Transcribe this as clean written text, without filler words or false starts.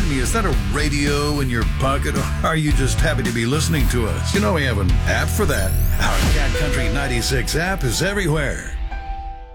Excuse me, is that a radio in your pocket, or are you just happy to be listening to us? You know we have an app for that. Our Cat Country 96 app is everywhere.